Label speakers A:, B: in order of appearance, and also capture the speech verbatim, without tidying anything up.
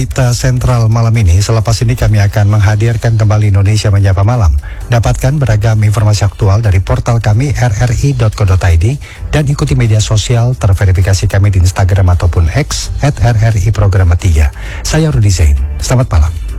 A: Berita sentral malam ini, selepas ini kami akan menghadirkan kembali Indonesia Menyapa Malam. Dapatkan beragam informasi aktual dari portal kami r r i dot co dot i d dan ikuti media sosial terverifikasi kami di Instagram ataupun X at r r i programa tiga. Saya Rudi Zain, selamat malam.